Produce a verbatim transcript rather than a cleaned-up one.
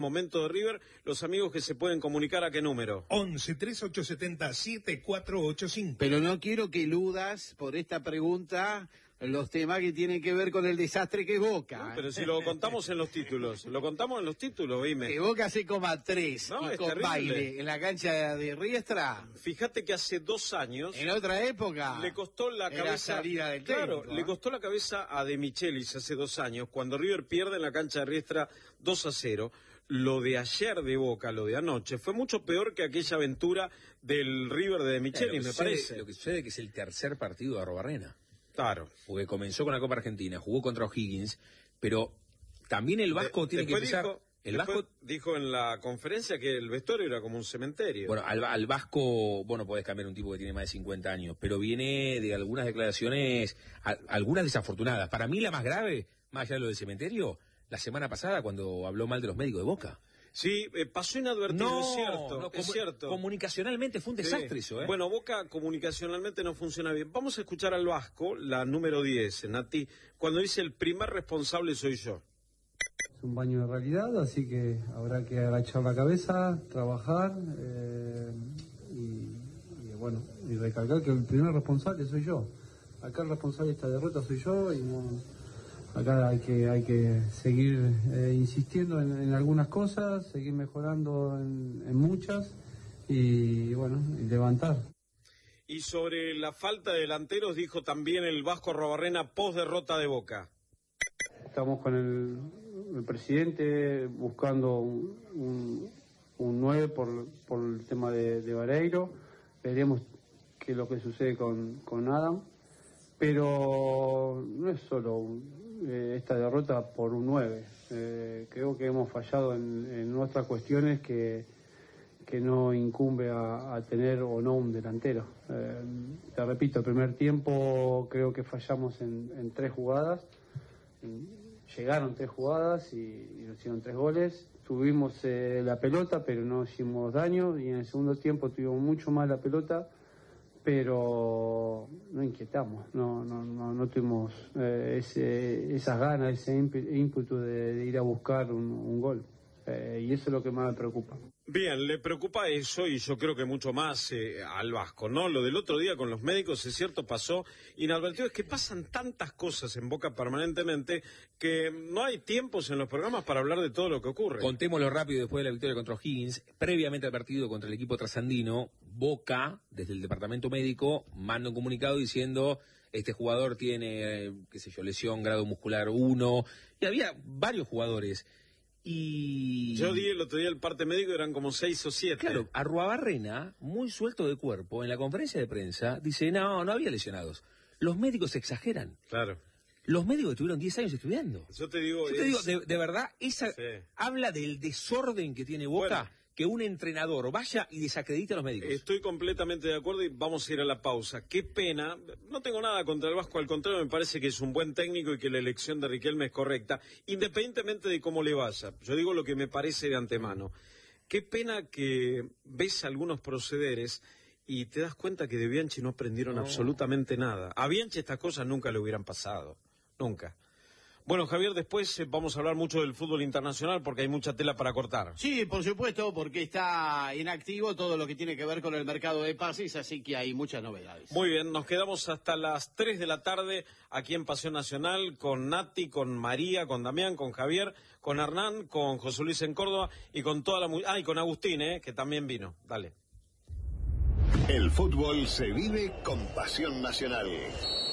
Momento de River, los amigos que se pueden comunicar, ¿a qué número? once, treinta y ocho setenta, setenta y cuatro ochenta y cinco. Pero no quiero que eludas por esta pregunta los temas que tienen que ver con el desastre que es Boca. No, pero si lo contamos en los títulos, lo contamos en los títulos, dime. Que Boca se coma tres No, y es con terrible. baile en la cancha de Riestra. Fíjate que hace dos años... En otra época le costó la era cabeza... salida del Claro, técnico, le ¿eh? costó la cabeza a De Michelis hace dos años, cuando River pierde en la cancha de Riestra dos a cero. Lo de ayer de Boca, lo de anoche, fue mucho peor que aquella aventura del River de De Michelis, me sucede, parece. Lo que sucede es que es el tercer partido de Arrobarrena. Claro. Porque comenzó con la Copa Argentina, jugó contra O'Higgins, pero también el Vasco De, tiene que empezar... Dijo, el Vasco Vasco dijo en la conferencia que el vestuario era como un cementerio. Bueno, al, al Vasco, bueno, podés cambiar un tipo que tiene más de cincuenta años, pero viene de algunas declaraciones, a, algunas desafortunadas. Para mí la más grave, más allá de lo del cementerio, la semana pasada cuando habló mal de los médicos de Boca. Sí, eh, pasó inadvertido, No, es cierto, no, es comu- cierto. Comunicacionalmente fue un desastre Sí. eso, ¿eh? Bueno, Boca comunicacionalmente no funciona bien. Vamos a escuchar al Vasco, la número diez, Nati, cuando dice el primer responsable soy yo. Es un baño de realidad, así que habrá que agachar la cabeza, trabajar eh, y, y bueno, y recalcar que el primer responsable soy yo. Acá el responsable de esta derrota soy yo y no, acá hay que hay que seguir eh, insistiendo en, en algunas cosas, seguir mejorando en, en muchas y bueno, y levantar. Y sobre la falta de delanteros dijo también el Vasco Arrobarrena post derrota de Boca. Estamos con el, el presidente buscando un, un, un nueve por, por el tema de, de Vareiro. Veremos qué es lo que sucede con, con Adam. Pero no es solo un, eh, esta derrota por un nueve. Eh, creo que hemos fallado en, en nuestras cuestiones que, que no incumbe a, a tener o no un delantero. Eh, te repito, el primer tiempo creo que fallamos en, en tres jugadas. Llegaron tres jugadas y, y nos hicieron tres goles. Tuvimos eh, la pelota, pero no hicimos daño. Y en el segundo tiempo tuvimos mucho más la pelota, pero no inquietamos. No, no, no, no tuvimos eh, ese, esas ganas, ese ímpetu de, de ir a buscar un, un gol. Eh, y eso es lo que más me preocupa. Bien, le preocupa eso y yo creo que mucho más eh, al Vasco, ¿no? Lo del otro día con los médicos, es cierto, pasó inadvertido. Es que pasan tantas cosas en Boca permanentemente que no hay tiempos en los programas para hablar de todo lo que ocurre. Contémoslo rápido después de la victoria contra O'Higgins. Previamente al partido contra el equipo trasandino, Boca, desde el departamento médico, manda un comunicado diciendo este jugador tiene, eh, qué sé yo, lesión grado muscular uno, y había varios jugadores. Y Yo di el otro día el parte médico, eran como seis o siete. claro, Arruabarrena, muy suelto de cuerpo, en la conferencia de prensa, dice, no, no había lesionados. Los médicos exageran. Claro. Los médicos estuvieron diez años estudiando. Yo te digo... Yo te es... digo, de, de verdad, esa Sí. habla del desorden que tiene Boca, Bueno. que un entrenador vaya y desacredite a los médicos. Estoy completamente de acuerdo y vamos a ir a la pausa. Qué pena, no tengo nada contra el Vasco, al contrario, me parece que es un buen técnico y que la elección de Riquelme es correcta, independientemente de cómo le vaya. Yo digo lo que me parece de antemano. Qué pena que ves algunos procederes y te das cuenta que de Bianchi no aprendieron No. absolutamente nada. A Bianchi estas cosas nunca le hubieran pasado, nunca. Bueno, Javier, después eh, vamos a hablar mucho del fútbol internacional porque hay mucha tela para cortar. Sí, por supuesto, porque está en activo todo lo que tiene que ver con el mercado de pases, así que hay muchas novedades. Muy bien, nos quedamos hasta las tres de la tarde aquí en Pasión Nacional con Nati, con María, con Damián, con Javier, con Hernán, con José Luis en Córdoba y con toda la... mu- Ah, y con Agustín, eh, que también vino. Dale. El fútbol se vive con Pasión Nacional.